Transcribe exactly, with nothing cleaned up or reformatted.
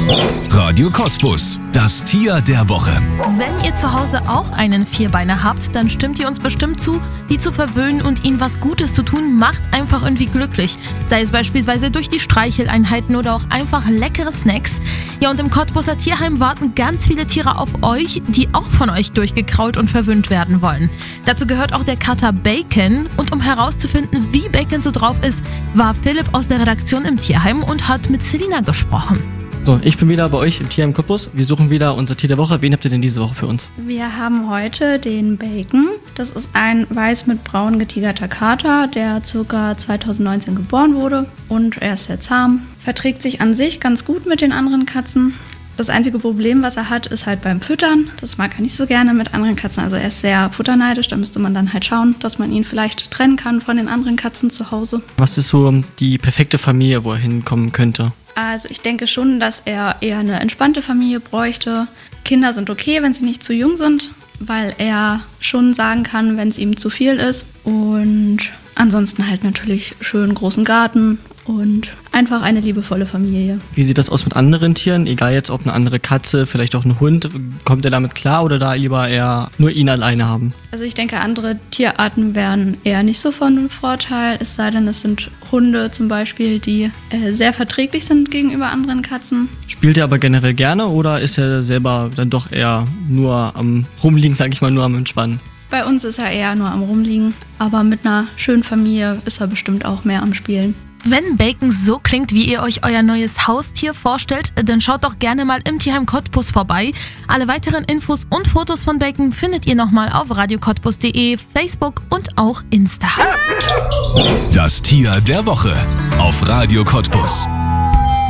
Radio Cottbus, das Tier der Woche. Wenn ihr zu Hause auch einen Vierbeiner habt, dann stimmt ihr uns bestimmt zu, die zu verwöhnen und ihnen was Gutes zu tun, macht einfach irgendwie glücklich. Sei es beispielsweise durch die Streicheleinheiten oder auch einfach leckere Snacks. Ja, und im Cottbuser Tierheim warten ganz viele Tiere auf euch, die auch von euch durchgekrault und verwöhnt werden wollen. Dazu gehört auch der Kater Bacon. Und um herauszufinden, wie Bacon so drauf ist, war Philipp aus der Redaktion im Tierheim und hat mit Selina gesprochen. So, ich bin wieder bei euch im Tierheim Cottbus. Wir suchen wieder unser Tier der Woche. Wen habt ihr denn diese Woche für uns? Wir haben heute den Bacon. Das ist ein weiß mit braun getigerter Kater, der ca. zweitausendneunzehn geboren wurde. Und er ist sehr zahm, verträgt sich an sich ganz gut mit den anderen Katzen. Das einzige Problem, was er hat, ist halt beim Füttern. Das mag er nicht so gerne mit anderen Katzen. Also er ist sehr futterneidisch. Da müsste man dann halt schauen, dass man ihn vielleicht trennen kann von den anderen Katzen zu Hause. Was ist so die perfekte Familie, wo er hinkommen könnte? Also ich denke schon, dass er eher eine entspannte Familie bräuchte. Kinder sind okay, wenn sie nicht zu jung sind, weil er schon sagen kann, wenn es ihm zu viel ist. Und ansonsten halt natürlich schön großen Garten und einfach eine liebevolle Familie. Wie sieht das aus mit anderen Tieren? Egal jetzt, ob eine andere Katze, vielleicht auch ein Hund. Kommt er damit klar oder da lieber eher nur ihn alleine haben? Also ich denke, andere Tierarten wären eher nicht so von Vorteil. Es sei denn, es sind Hunde zum Beispiel, die äh, sehr verträglich sind gegenüber anderen Katzen. Spielt er aber generell gerne oder ist er selber dann doch eher nur am Rumliegen, sage ich mal, nur am Entspannen? Bei uns ist er eher nur am Rumliegen, aber mit einer schönen Familie ist er bestimmt auch mehr am Spielen. Wenn Bacon so klingt, wie ihr euch euer neues Haustier vorstellt, dann schaut doch gerne mal im Tierheim Cottbus vorbei. Alle weiteren Infos und Fotos von Bacon findet ihr nochmal auf radio cottbus punkt de, Facebook und auch Insta. Das Tier der Woche auf Radio Cottbus.